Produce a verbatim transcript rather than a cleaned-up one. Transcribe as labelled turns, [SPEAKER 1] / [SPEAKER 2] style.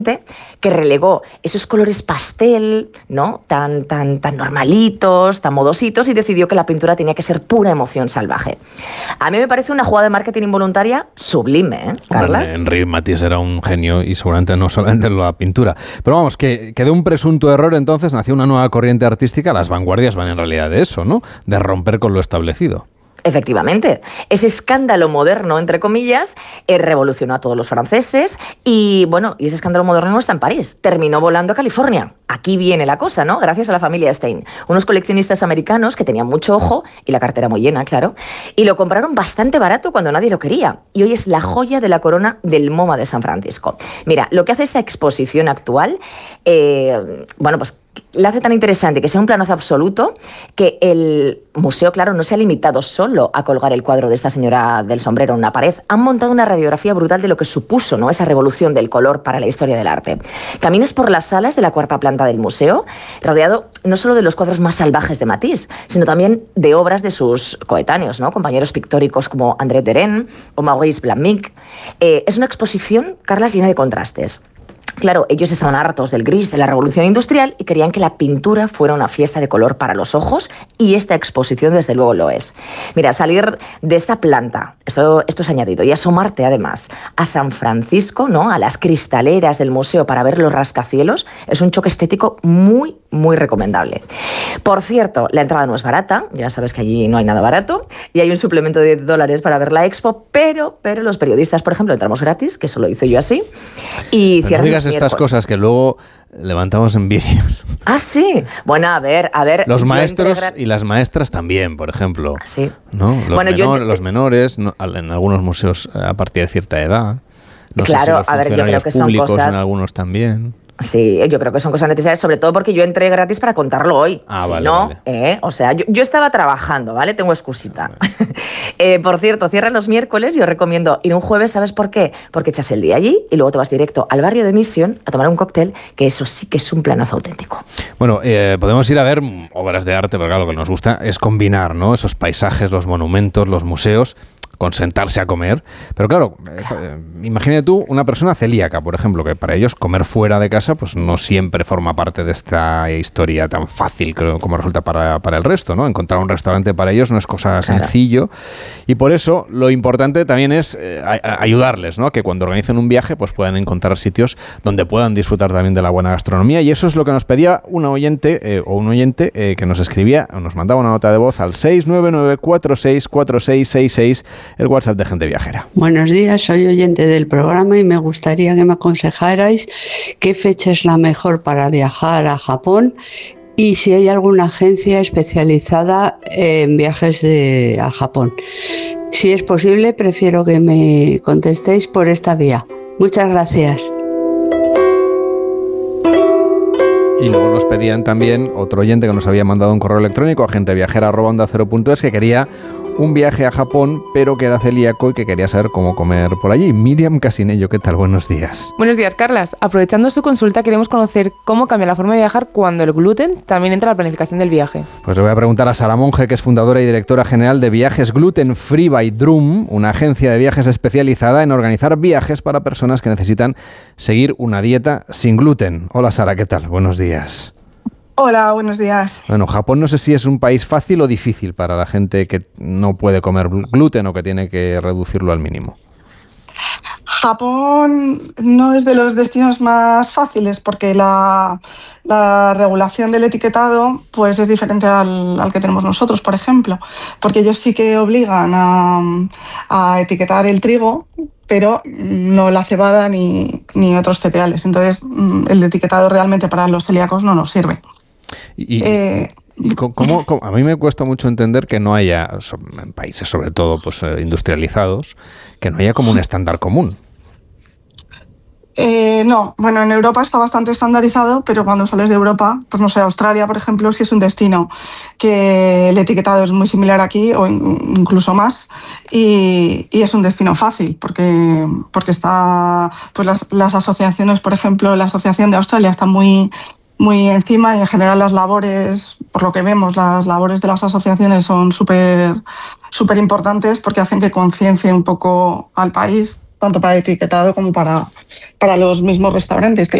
[SPEAKER 1] que relegó esos colores pastel, ¿no? Tan, tan, tan normalitos, tan modositos, y decidió que la pintura tenía que ser pura emoción salvaje. A mí me parece una jugada de marketing involuntaria sublime, ¿eh, Carlas?
[SPEAKER 2] Bueno, Henri Matisse era un genio y seguramente no solamente en la pintura. Pero vamos, que, que de un presunto error entonces nació una nueva corriente artística. Las vanguardias van en realidad de eso, ¿no? De romper con lo establecido.
[SPEAKER 1] Efectivamente, ese escándalo moderno, entre comillas, eh, revolucionó a todos los franceses y, bueno, y ese escándalo moderno no está en París, terminó volando a California. Aquí viene la cosa, ¿no? Gracias a la familia Stein, unos coleccionistas americanos que tenían mucho ojo y la cartera muy llena, claro, y lo compraron bastante barato cuando nadie lo quería. Y hoy es la joya de la corona del MoMA de San Francisco. Mira, lo que hace esta exposición actual, eh, bueno, pues la hace tan interesante que sea un planazo absoluto que el museo, claro, no se ha limitado solo a colgar el cuadro de esta señora del sombrero en una pared. Han montado una radiografía brutal de lo que supuso, ¿no?, esa revolución del color para la historia del arte. Caminas por las salas de la cuarta planta del museo, rodeado no solo de los cuadros más salvajes de Matisse, sino también de obras de sus coetáneos, ¿no?, compañeros pictóricos como André Derain o Maurice Blahnik. Eh, es una exposición, Carlas, llena de contrastes. Claro, ellos estaban hartos del gris de la revolución industrial y querían que la pintura fuera una fiesta de color para los ojos, y esta exposición desde luego lo es. Mira, salir de esta planta, esto, esto es añadido, y asomarte además a San Francisco, ¿no?, a las cristaleras del museo para ver los rascacielos, es un choque estético muy, muy recomendable. Por cierto, la entrada no es barata, ya sabes que allí no hay nada barato, y hay un suplemento de diez dólares para ver la expo, pero, pero los periodistas, por ejemplo, entramos gratis, que eso lo hice yo así, y cierran
[SPEAKER 2] estas cosas que luego levantamos en vídeos.
[SPEAKER 1] Ah, sí. Bueno, a ver, a ver.
[SPEAKER 2] Los maestros gra- y las maestras también, por ejemplo.
[SPEAKER 1] Sí.
[SPEAKER 2] ¿No? Los,
[SPEAKER 1] bueno,
[SPEAKER 2] menor,
[SPEAKER 1] yo...
[SPEAKER 2] los menores, no, en algunos museos a partir de cierta edad. No
[SPEAKER 1] claro,
[SPEAKER 2] sé si los
[SPEAKER 1] a ver, yo creo que
[SPEAKER 2] públicos
[SPEAKER 1] son cosas...
[SPEAKER 2] en algunos también.
[SPEAKER 1] Sí, yo creo que son cosas necesarias, sobre todo porque yo entré gratis para contarlo hoy.
[SPEAKER 2] Ah,
[SPEAKER 1] si
[SPEAKER 2] vale,
[SPEAKER 1] no,
[SPEAKER 2] vale.
[SPEAKER 1] ¿eh? O sea, yo, yo estaba trabajando, ¿vale? Tengo excusita. Vale. eh, por cierto, cierran los miércoles, yo recomiendo ir un jueves, ¿sabes por qué? Porque echas el día allí y luego te vas directo al barrio de Mission a tomar un cóctel, que eso sí que es un planazo auténtico.
[SPEAKER 2] Bueno, eh, podemos ir a ver obras de arte, pero claro, lo que nos gusta es combinar, ¿no?, esos paisajes, los monumentos, los museos, con sentarse a comer. Pero claro, esto, eh, imagínate tú una persona celíaca, por ejemplo, que para ellos comer fuera de casa pues no siempre forma parte de esta historia tan fácil como resulta para, para el resto, ¿no? Encontrar un restaurante para ellos no es cosa claro. sencillo, y por eso lo importante también es eh, a, ayudarles, ¿no?, que cuando organicen un viaje pues puedan encontrar sitios donde puedan disfrutar también de la buena gastronomía, y eso es lo que nos pedía una oyente eh, o un oyente eh, que nos escribía, nos mandaba una nota de voz al seis nueve nueve cuatro seis cuatro seis seis seis, el WhatsApp de Gente Viajera.
[SPEAKER 3] Buenos días, soy oyente del programa y me gustaría que me aconsejarais qué fecha es la mejor para viajar a Japón y si hay alguna agencia especializada en viajes de, a Japón. Si es posible, prefiero que me contestéis por esta vía. Muchas gracias.
[SPEAKER 2] Y luego nos pedían también otro oyente que nos había mandado un correo electrónico a genteviajera arroba onda cero punto es, que quería un viaje a Japón, pero que era celíaco y que quería saber cómo comer por allí. Miriam Casinello, ¿qué tal? Buenos días.
[SPEAKER 4] Buenos días, Carlas. Aprovechando su consulta, queremos conocer cómo cambia la forma de viajar cuando el gluten también entra en la planificación del viaje.
[SPEAKER 2] Pues le voy a preguntar a Sara Monge, que es fundadora y directora general de Viajes Gluten Free by Drum, una agencia de viajes especializada en organizar viajes para personas que necesitan seguir una dieta sin gluten. Hola, Sara, ¿qué tal? Buenos días.
[SPEAKER 5] Hola, buenos días.
[SPEAKER 2] Bueno, Japón no sé si es un país fácil o difícil para la gente que no puede comer gluten o que tiene que reducirlo al mínimo.
[SPEAKER 5] Japón no es de los destinos más fáciles porque la, la regulación del etiquetado pues es diferente al, al que tenemos nosotros, por ejemplo, porque ellos sí que obligan a, a etiquetar el trigo, pero no la cebada ni, ni otros cereales. Entonces, el etiquetado realmente para los celíacos no nos sirve.
[SPEAKER 2] Y, eh, y ¿cómo, cómo? A mí me cuesta mucho entender que no haya, en países sobre todo pues industrializados, que no haya como un estándar común.
[SPEAKER 5] Eh, no, bueno, en Europa está bastante estandarizado, pero cuando sales de Europa, pues no sé, Australia, por ejemplo, sí es un destino que el etiquetado es muy similar aquí o incluso más, y, y es un destino fácil porque, porque está, pues las, las asociaciones, por ejemplo, la Asociación de Australia está muy muy encima y en general las labores, por lo que vemos, las labores de las asociaciones son súper súper importantes porque hacen que conciencie un poco al país tanto para el etiquetado como para, para los mismos restaurantes, que